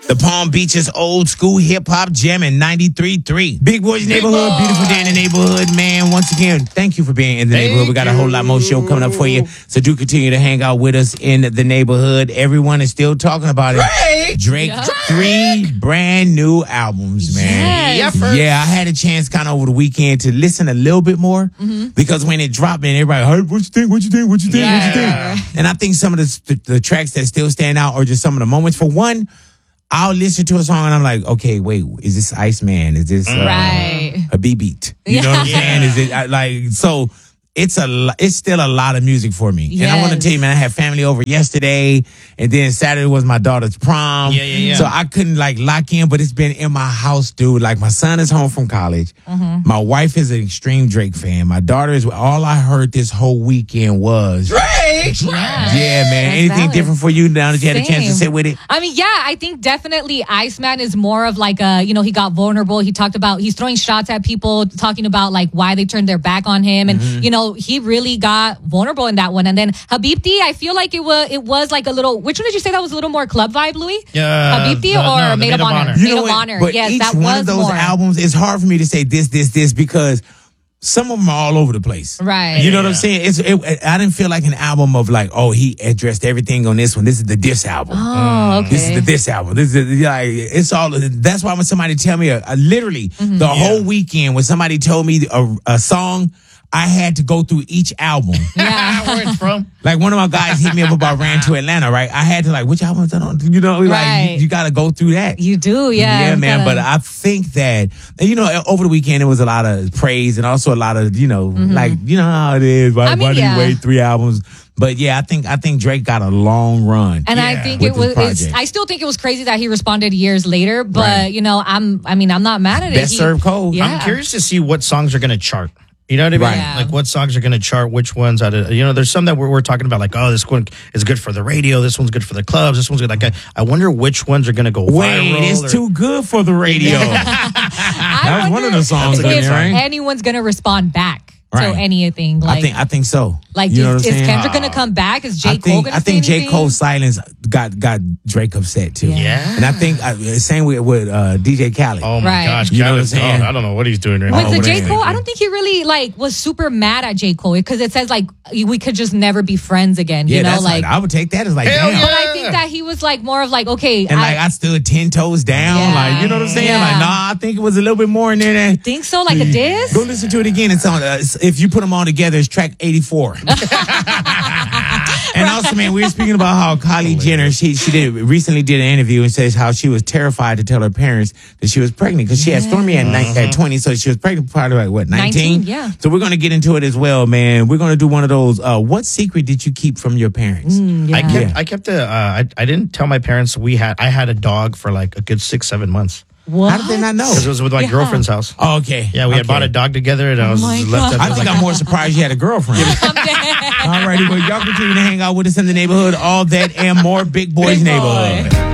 The Palm Beaches old school hip hop jam in 93.3. Big Boys Neighborhood, beautiful day in the neighborhood, man. Once again, thank you for being in the neighborhood. We got a whole lot more show coming up for you. So do continue to hang out with us in the neighborhood. Everyone is still talking about it. Drake, 3 brand new albums, man. Yes. Yeah, I had a chance kind of over the weekend to listen a little bit more because when it dropped, man, everybody, hey, what you think? What you think? What you think? What you think? And I think some of the tracks that still stand out are just some of the moments. For one, I'll listen to a song and I'm like, okay, wait, is this Iceman? Is this a B-beat? You know what I'm saying? Is it so? It's still a lot of music for me. Yes. And I want to tell you, man, I had family over yesterday, and then Saturday was my daughter's prom. So I couldn't lock in, but it's been in my house, dude. Like, my son is home from college. My wife is an extreme Drake fan. My daughter is, all I heard this whole weekend was Drake. Yeah, man. Anything different for you now that you had a chance to sit with it? I mean, yeah, I think definitely Iceman is more of like he got vulnerable. He talked about, he's throwing shots at people, talking about like why they turned their back on him. And, he really got vulnerable in that one. And then Habibti, I feel like it was like a little, which one did you say that was a little more club vibe, Louis? Habibti or Maid of Honor? Maid of Honor. But yes, each that one was of those more. albums, it's hard for me to say this because some of them are all over the place. Right. You know what I'm saying? I didn't feel like an album of like, oh, he addressed everything on this one. This is the diss album. Oh, okay. This is the diss album. This is it's all. That's why when somebody tell me literally the whole weekend when somebody told me a song, I had to go through each album. Yeah. Where it's from. Like, one of my guys hit me up about Ran to Atlanta, right? I had to which album is that on? Like, you got to go through that. You do, yeah. Yeah, man. But I think that, over the weekend, it was a lot of praise and also a lot of, like, you know how it is. Why do you wait 3 albums? But yeah, I think Drake got a long run. And I think I still think it was crazy that he responded years later, but I'm not mad at it. Best served cold. Yeah. I'm curious to see what songs are going to chart. You know what I mean? Right. Yeah. Like, what songs are going to chart, which ones out of, there's some that we're talking about, like, oh, this one is good for the radio, this one's good for the clubs, this one's good. Like, I wonder which ones are going to go viral. Wait, it's too good for the radio. That was one of the songs if in there, right? anyone's going to respond back to Right. anything. Like, I think so. Like, you know what I'm is saying? Kendrick going to come back? Is J. Cole going to say I think J. anything? Cole's silence got Drake upset too. Yeah. And I think same with DJ Khaled. Oh my Right. gosh. You know what I'm Khaled, saying? I don't know what he's doing right With now. the what J. is Cole, it? I don't think he really was super mad at J. Cole because it says we could just never be friends again. Yeah, you know, that's I would take that as Hell damn. But I think that he was more of okay. And I stood 10 toes down. Yeah. You know what I'm saying? Yeah. I think it was a little bit more in there than. think so, like a diss. Go listen to it again. It's on. If you put them all together, it's track 84. And also, man, we were speaking about how Kylie Jenner, she recently did an interview and says how she was terrified to tell her parents that she was pregnant because she had Stormy at 20, so she was pregnant probably like what, 19? Yeah. So we're going to get into it as well, man. We're going to do one of those. What secret did you keep from your parents? I kept I didn't tell my parents I had a dog for like a good 6-7 months. What? How did they not know? Because it was with my girlfriend's house. Oh, okay. Yeah, we had bought a dog together, and I was my left God. at I think I'm more surprised you had a girlfriend. All righty, well, y'all continue to hang out with us in the neighborhood. All that and more Big Boys Big Boy. Neighborhood.